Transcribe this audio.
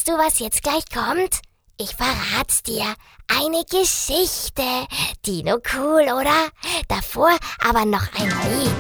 Weißt du, was jetzt gleich kommt? Ich verrat's dir. Eine Geschichte. Dino cool, oder? Davor aber noch ein Lied.